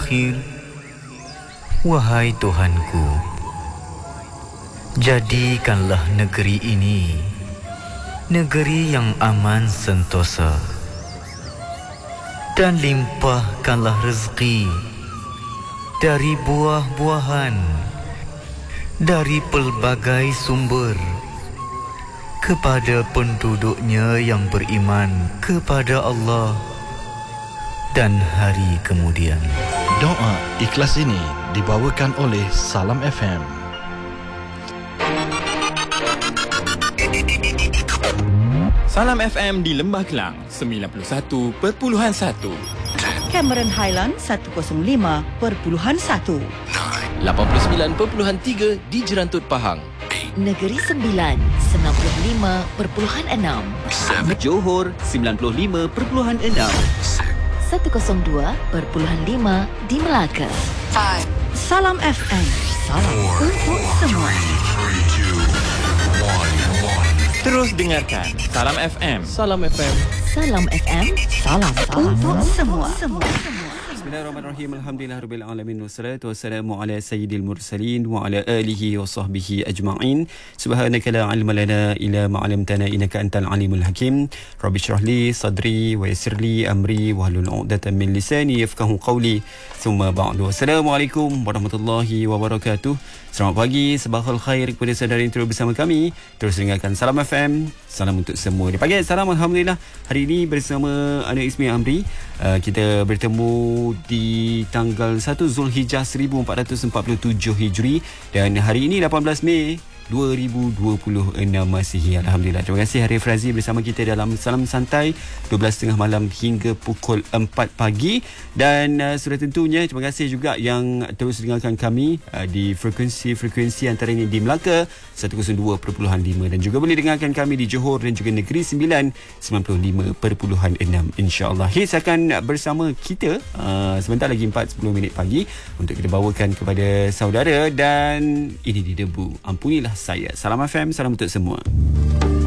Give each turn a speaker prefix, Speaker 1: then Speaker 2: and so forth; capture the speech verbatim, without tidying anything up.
Speaker 1: akhir. Wahai Tuhanku, jadikanlah negeri ini negeri yang aman sentosa, dan limpahkanlah rezeki dari buah-buahan, dari pelbagai sumber, kepada penduduknya yang beriman kepada Allah dan hari kemudian.
Speaker 2: Doa ikhlas ini dibawakan oleh Salam F M.
Speaker 3: Salam F M di Lembah Kelang sembilan puluh satu perpuluhan satu,
Speaker 4: Cameron Highland seratus lima perpuluhan satu,
Speaker 5: lapan puluh sembilan perpuluhan tiga di Jerantut Pahang,
Speaker 6: Negeri Sembilan sembilan puluh lima perpuluhan enam,
Speaker 7: Johor sembilan puluh lima perpuluhan enam,
Speaker 6: seratus dua perpuluhan lima di Melaka.
Speaker 4: Salam F M, salam untuk semua.
Speaker 3: Terus dengarkan Salam F M.
Speaker 5: Salam F M.
Speaker 6: Salam F M, salam, salam
Speaker 4: Untuk semua.
Speaker 7: Bismillahirrahmanirrahim. Alhamdulillahirabbil alamin wassalatu wassalamu ala sayyidil mursalin wa ala alihi wa sahbihi ajma'in. Subhanaka la ilma lana illa ma 'allamtana innaka antal alimul hakim. Rabbi shrah li sadri wa yassir li amri wahlul 'uqdatam min lisani yafqahu qawli. Thumma ba'du. Assalamualaikum warahmatullahi wabarakatuh. Selamat pagi, sabahul khair kepada saudara yang terus bersama kami. Terus dengarkan Salam F M. Salam untuk semua. Di pagi salam, alhamdulillah. Hari ini bersama Ana Ismi Amri, uh, kita bertemu di tanggal satu Zulhijjah seribu empat ratus empat puluh tujuh Hijri, dan hari ini lapan belas Mei dua ribu dua puluh enam Masihi. Alhamdulillah. Terima kasih Harif Razi bersama kita dalam Salam Santai dua belas tiga puluh malam hingga pukul empat pagi. Dan uh, sudah tentunya terima kasih juga yang terus dengarkan kami uh, di frekuensi-frekuensi antara ini di Melaka seratus dua perpuluhan lima, dan juga boleh dengarkan kami di Johor dan juga Negeri Sembilan sembilan puluh lima perpuluhan enam. InsyaAllah Hits akan bersama kita uh, sebentar lagi empat sepuluh minit pagi untuk kita bawakan kepada saudara, dan ini di Debu. Ampunilah saya. Salam F M, salam untuk semua.